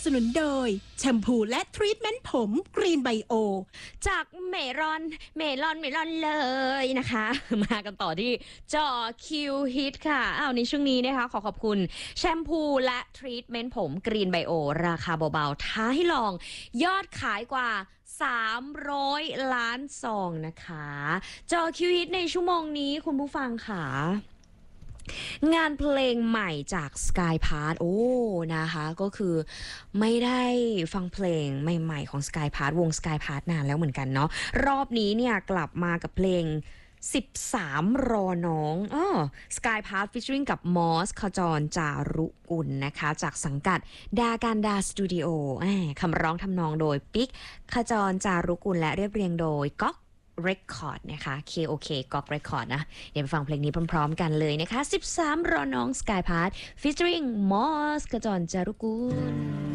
สนุนโดยแชมพูและทรีทเมนต์ผมกรีนไบโอจากเมลอนเลยนะคะ มากันต่อที่จอคิวฮิตค่ะในช่วงนี้นะคะขอบคุณแชมพูและทรีทเมนต์ผมกรีนไบโอราคาเบาๆท้าให้ลองยอดขายกว่า300 ล้านซองนะคะจอคิวฮิตในชั่วโมงนี้คุณผู้ฟังค่ะงานเพลงใหม่จาก Sky Path นะคะก็คือไม่ได้ฟังเพลงใหม่ๆของ Sky Path วง Sky Path นานแล้วเหมือนกันเนาะรอบนี้เนี่ยกลับมากับเพลง13รอน้องSky Path featuring กับมอสขจรจารุกุลนะคะจากสังกัดดาการดาสตูดิโอคำร้องทำนองโดยปิ๊กขจรจารุกุลและเรียบเรียงโดยก๊อกRecord นะคะ KOK ก๊อก Record นะเดี๋ยวไปฟังเพลงนี้พร้อมๆกันเลยนะคะ13รอน้อง Sky Path featuring มอสขจรจารุกุล